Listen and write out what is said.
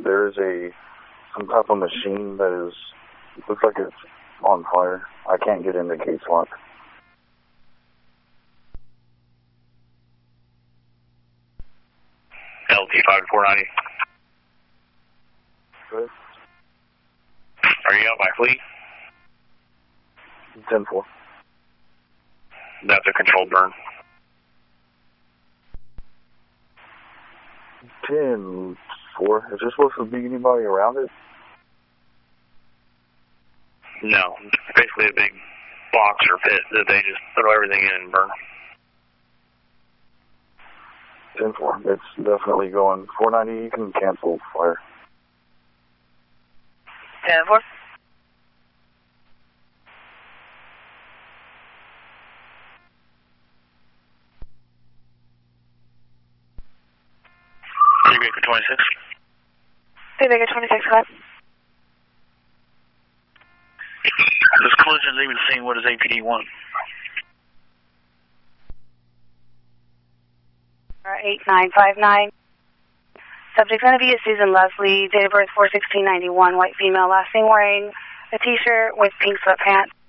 there is some type of machine that looks like it's on fire. I can't get into gates lock. LT-5490. Good. Are you out by fleet? 10-4. That's a controlled burn. 10-4. Is there supposed to be anybody around it? No. It's basically a big box or pit that they just throw everything in and burn. 10-4. It's definitely going. 490, you can cancel fire. 10-4. Baker 26. Baker 26, go ahead. This collision leaving the scene, what does APD want? 8959. Subject going to be a Susan Leslie, date of birth 4/16/91, white female, last name wearing a t-shirt with pink sweatpants.